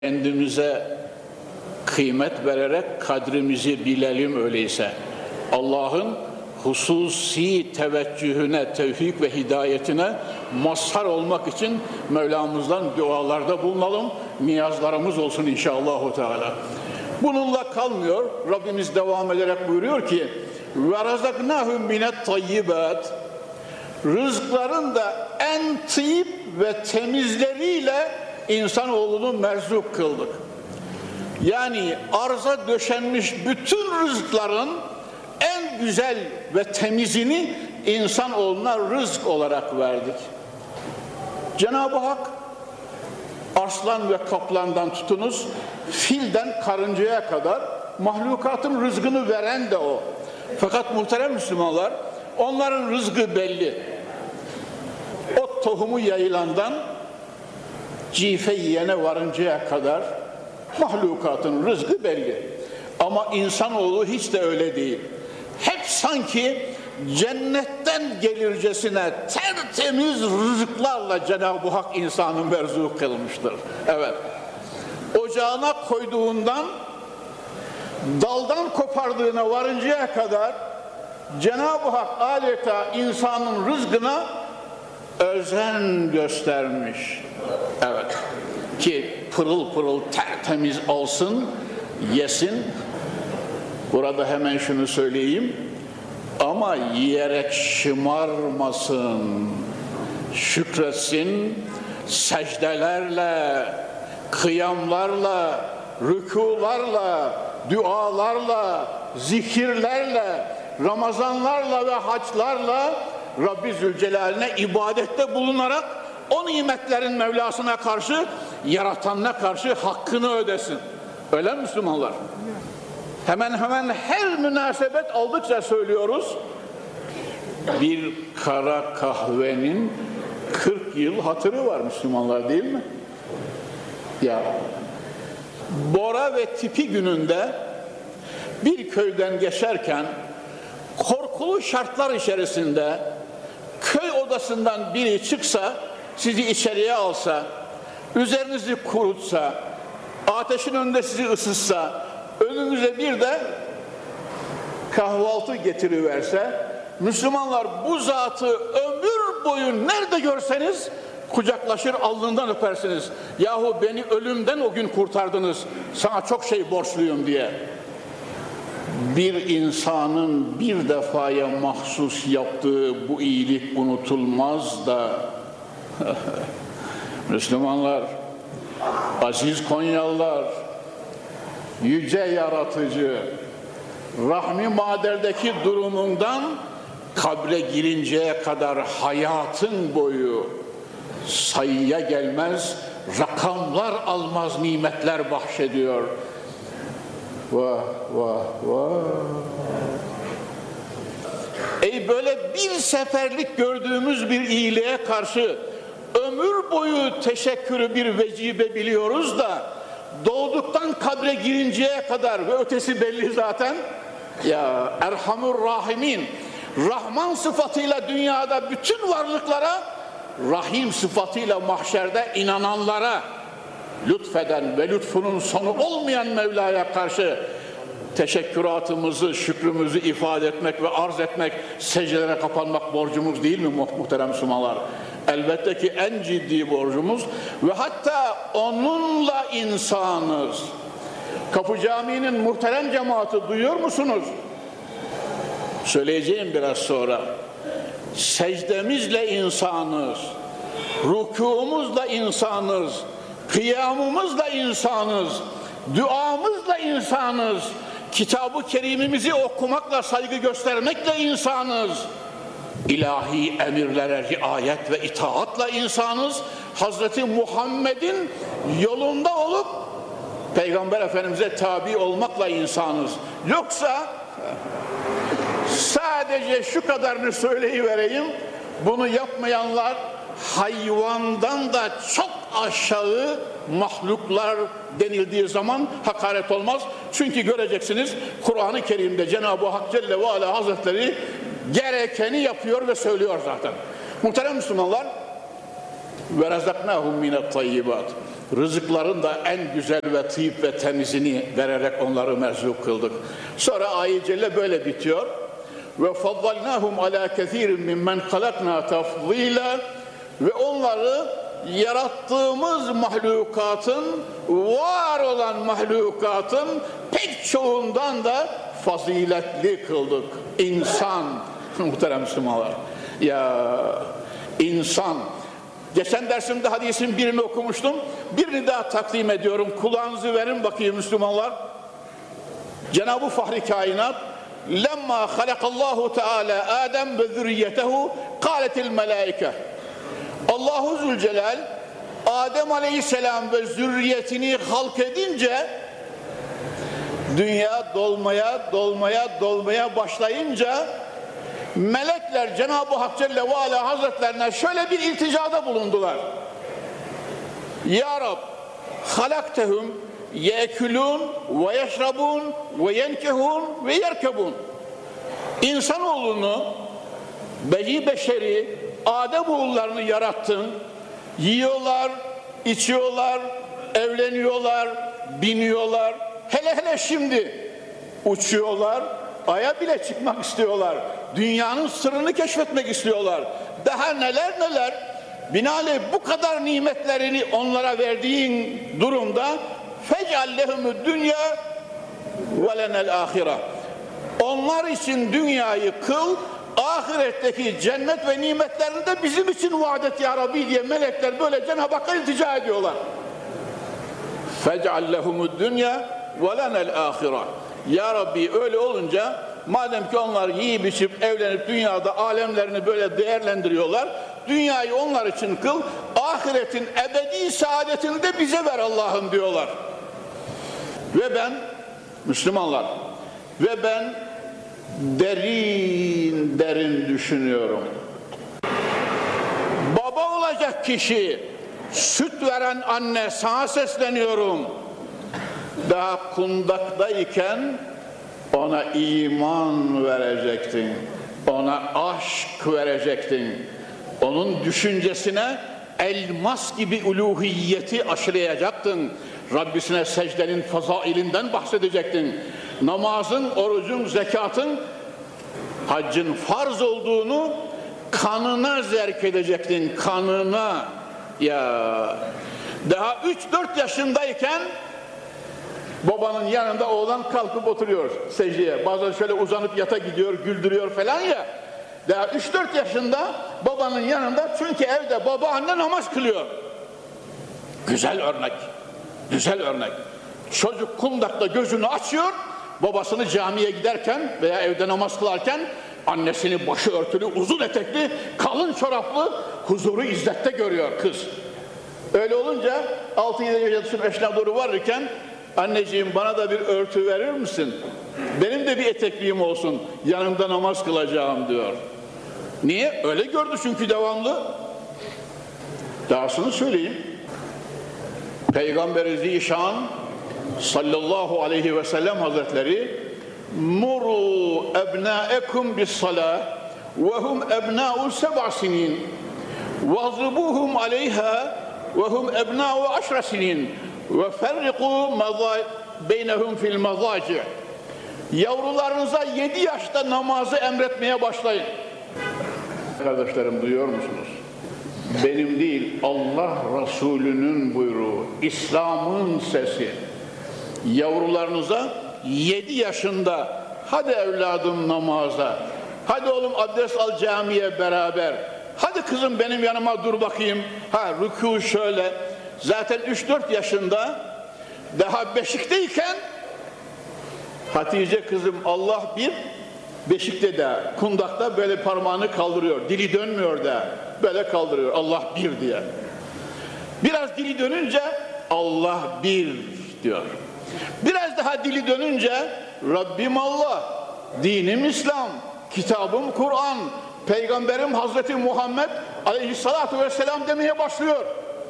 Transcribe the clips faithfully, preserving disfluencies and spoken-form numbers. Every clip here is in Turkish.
Kendimize kıymet vererek kadrimizi bilelim öyleyse. Allah'ın hususi teveccühüne, tevfik ve hidayetine mazhar olmak için Mevlamızdan dualarda bulunalım. Niyazlarımız olsun inşallah Teala. Bununla kalmıyor. Rabbimiz devam ederek buyuruyor ki: "Ve razaknahum minet tayyibat." Rızkların da en tıyip ve temizleriyle insanoğlunu merzuk kıldık. Yani arza döşenmiş bütün rızıkların en güzel ve temizini insanoğluna rızk olarak verdik. Cenab-ı Hak arslan ve kaplandan tutunuz, filden karıncaya kadar mahlukatın rızkını veren de o. Fakat muhterem Müslümanlar, onların rızkı belli. O tohumu yayılandan cife yiyene varıncaya kadar mahlukatın rızkı belli. Ama insanoğlu hiç de öyle değil. Hep sanki cennetten gelircesine tertemiz rızıklarla Cenab-ı Hak insanı merzuk kılmıştır. Evet. Ocağına koyduğundan daldan kopardığına varıncaya kadar Cenab-ı Hak adeta insanın rızkına özen göstermiş. Evet. Ki pırıl pırıl tertemiz olsun, yesin. Burada hemen şunu söyleyeyim. Ama yiyerek şımarmasın. Şükretsin, secdelerle, kıyamlarla, rükularla, dualarla, zikirlerle, Ramazanlarla ve haçlarla Rabbi Zülcelal'ine ibadette bulunarak o nimetlerin Mevlasına karşı, yaratanına karşı hakkını ödesin. Öyle mi Müslümanlar? Hemen hemen her münasebet aldıkça söylüyoruz. Bir kara kahvenin kırk yıl hatırı var Müslümanlar, değil mi? Ya Bora ve Tipi gününde bir köyden geçerken korkulu şartlar içerisinde köy odasından biri çıksa, sizi içeriye alsa, üzerinizi kurutsa, ateşin önünde sizi ısıtsa, önünüze bir de kahvaltı getiriverse, Müslümanlar bu zatı ömür boyu nerede görseniz kucaklaşır, alnından öpersiniz. Yahu beni ölümden o gün kurtardınız, sana çok şey borçluyum diye. Bir insanın bir defaya mahsus yaptığı bu iyilik unutulmaz da Müslümanlar, aziz Konyalılar, yüce yaratıcı, rahmi maderdeki durumundan kabre girinceye kadar hayatın boyu sayıya gelmez, rakamlar almaz nimetler bahşediyor. Vah vah vah. Ey böyle bir seferlik gördüğümüz bir iyiliğe karşı ömür boyu teşekkürü bir vecibe biliyoruz da doğduktan kabre girinceye kadar ve ötesi belli zaten. Ya Erhamur Rahimin, Rahman sıfatıyla dünyada bütün varlıklara, Rahim sıfatıyla mahşerde inananlara lütfeden ve lütfunun sonu olmayan Mevla'ya karşı teşekküratımızı, şükrümüzü ifade etmek ve arz etmek, secdelere kapanmak borcumuz değil mi muhterem Müslümanlar? Elbette ki en ciddi borcumuz ve hatta onunla insanız. Kapı Camii'nin muhterem cemaati duyuyor musunuz? Söyleyeceğim biraz sonra. Secdemizle insanız, rükûmuzla insanız, kıyamımızla insanız, duamızla insanız, Kitab-ı Kerimimizi okumakla, saygı göstermekle insanız, ilahi emirlere riayet ve itaatla insanız, Hazreti Muhammed'in yolunda olup Peygamber Efendimiz'e tabi olmakla insanız. Yoksa sadece şu kadarını söyleyivereyim, bunu yapmayanlar hayvandan da çok aşağı mahluklar denildiği zaman hakaret olmaz. Çünkü göreceksiniz Kur'an-ı Kerim'de Cenab-ı Hak Celle ve Ala Hazretleri gerekeni yapıyor ve söylüyor zaten. Muhterem Müslümanlar, ve razaknahum minet tayyibat. rızıkların da en güzel ve tıyip ve temizini vererek onları merzuk kıldık. Sonra ayet-i celle böyle bitiyor. Ve faddalnahum ala kesirin mimmen halakna tafzila, ve onları yarattığımız mahlukatın, var olan mahlukatın pek çoğundan da faziletli kıldık. İnsan, muhterem Müslümanlar, ya insan. Geçen dersimde hadisin birini okumuştum, birini daha takdim ediyorum. Kulağınızı verin bakayım Müslümanlar. Cenab-ı Fahri Kainat, lemma halakallahu teala Adem ve zürriyetehu kâletil melâike. Allahu Zülcelal Adem Aleyhisselam ve zürriyetini halk edince, dünya dolmaya dolmaya dolmaya başlayınca melekler Cenab-ı Hak Celle ve Ala Hazretlerine şöyle bir ilticada bulundular. Ya Rab, halaktehum yekulun ve yeşrabun ve yenkehun ve yerkebun. İnsanoğlunu, beni beşeri, Ademoğullarını yarattın. Yiyorlar, içiyorlar, evleniyorlar, biniyorlar. Hele hele şimdi uçuyorlar, aya bile çıkmak istiyorlar. Dünyanın sırrını keşfetmek istiyorlar. Daha neler neler. Binaenaleyh bu kadar nimetlerini onlara verdiğin durumda fec'al lehumud dünya ve lenel ahire. Onlar için dünyayı kıl, ahiretteki cennet ve nimetlerini de bizim için vaat et ya Rabbi diye melekler böyle Cenab-ı Hakk'a iltica ediyorlar. fec'al lehumud dünya ve lenel ahire. Ya Rabbi, öyle olunca madem ki onlar yiyip içip evlenip dünyada alemlerini böyle değerlendiriyorlar, dünyayı onlar için kıl, ahiretin ebedi saadetini de bize ver Allah'ım diyorlar. Ve ben Müslümanlar, ve ben derin derin düşünüyorum. Baba olacak kişi, süt veren anne, sana sesleniyorum. Daha kundaktayken ona iman verecektin, ona aşk verecektin, onun düşüncesine elmas gibi uluhiyeti aşılayacaktın, Rabbisine secdenin fazailinden bahsedecektin, namazın, orucun, zekatın, haccın farz olduğunu kanına zerk edecektin, kanına. Ya daha üç dört yaşındayken babanın yanında oğlan kalkıp oturuyor secdeye. Bazen şöyle uzanıp yata gidiyor, güldürüyor falan ya. Daha üç dört yaşında babanın yanında, çünkü evde baba anne namaz kılıyor. Güzel örnek, güzel örnek. Çocuk kundakta gözünü açıyor, babasını camiye giderken veya evde namaz kılarken annesini başı örtülü, uzun etekli, kalın çoraplı, huzuru izzette görüyor kız. Öyle olunca altı yedi yaşında eşine doğru varırken, anneciğim bana da bir örtü verir misin? Benim de bir etekliğim olsun, yanımda namaz kılacağım diyor. Niye? Öyle gördü çünkü devamlı. Dahasını söyleyeyim. Peygamber-i Zişan sallallahu aleyhi ve sellem Hazretleri muru ebnaekum bis salah ve hum ebna'u seb'a sinin vazribuhum aleyha ve hum ebna'u aşra sinin ve ferriku beynehum fil mazaci. Yavrularınıza yedi yaşta namazı emretmeye başlayın. Kardeşlerim, duyuyor musunuz? Benim değil, Allah Resulü'nün buyruğu, İslam'ın sesi. Yavrularınıza yedi yaşında hadi evladım namaza, hadi oğlum abdest al camiye beraber, hadi kızım benim yanıma dur bakayım, ha rükû şöyle. Zaten üç dört yaşında daha beşikteyken Hatice kızım Allah bir, beşikte de kundakta böyle parmağını kaldırıyor, dili dönmüyor da böyle kaldırıyor Allah bir diye. Biraz dili dönünce Allah bir diyor. Biraz daha dili dönünce Rabbim Allah, dinim İslam, kitabım Kur'an, peygamberim Hazreti Muhammed aleyhissalatu vesselam demeye başlıyor.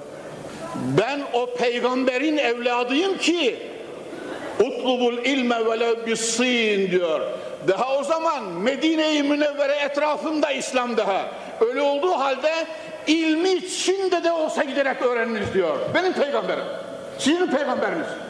Ben o peygamberin evladıyım ki utlubul ilme velev bis-sin diyor. Daha o zaman Medine-i Münevvere etrafında İslam daha. Öyle olduğu halde ilmi Çin'de de olsa giderek öğreniniz diyor. Benim peygamberim, sizin peygamberiniz.